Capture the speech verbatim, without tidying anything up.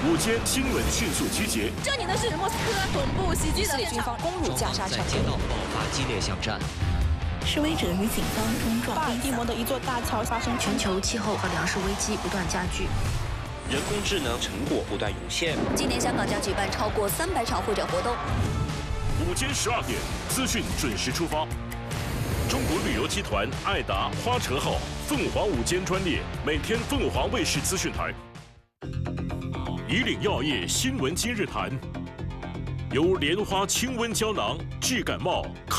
午间新闻迅速集结。 这里呢是莫斯科总部袭击的军方攻入加沙城， 在街道爆发激烈巷战。 示威者与警方冲撞。 巴尔的摩的一座大桥发生全球气候和粮食危机不断加剧。 人工智能成果不断涌现。 今年香港将举办超过三百场会展活动。 午间十二点，资讯准时出发。中国旅游集团爱达花车号凤凰午间专列，每天凤凰卫视资讯台。以岭药业新闻今日谈，由莲花清瘟胶囊治感冒。